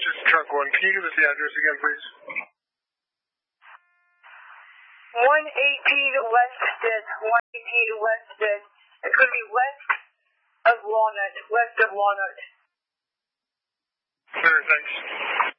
Rochester Truck 1. Can you give us the address again, please? 118 West 118 West. It's going to be west of Walnut. Sure, thanks.